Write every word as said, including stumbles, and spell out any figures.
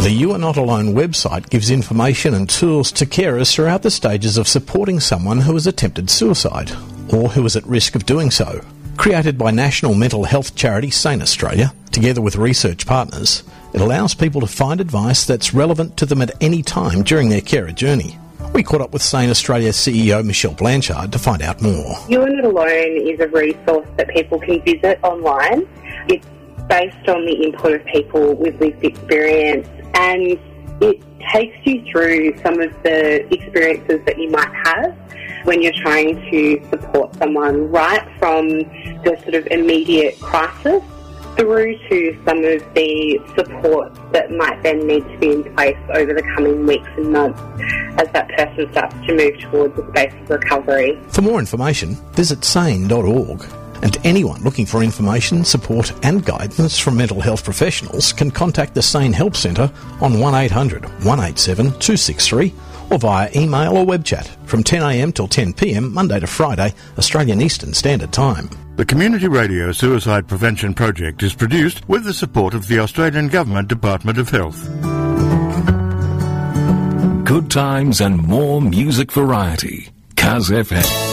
The You Are Not Alone website gives information and tools to carers throughout the stages of supporting someone who has attempted suicide or who is at risk of doing so. Created by national mental health charity Sane Australia, together with research partners, it allows people to find advice that's relevant to them at any time during their carer journey. We caught up with Sane Australia C E O Michelle Blanchard to find out more. You Are Not Alone is a resource that people can visit online. It's based on the input of people with lived experience, and it takes you through some of the experiences that you might have when you're trying to support someone, right from the sort of immediate crisis through to some of the support that might then need to be in place over the coming weeks and months as that person starts to move towards a space of recovery. For more information, visit sane dot org. And anyone looking for information, support and guidance from mental health professionals can contact the Sane Help Centre on one eight hundred, one eight seven, two six three or via email or web chat from ten a m till ten p m Monday to Friday, Australian Eastern Standard Time. The Community Radio Suicide Prevention Project is produced with the support of the Australian Government Department of Health. Good times and more music variety. Kaz F M.